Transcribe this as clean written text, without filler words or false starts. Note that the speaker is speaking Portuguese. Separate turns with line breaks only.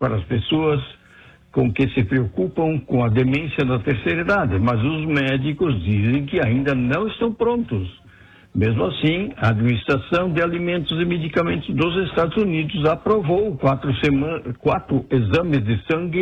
para as pessoas com que se preocupam com a demência da terceira idade, mas os médicos dizem que ainda não estão prontos. Mesmo assim, a Administração de Alimentos e Medicamentos dos Estados Unidos aprovou 4 exames de sangue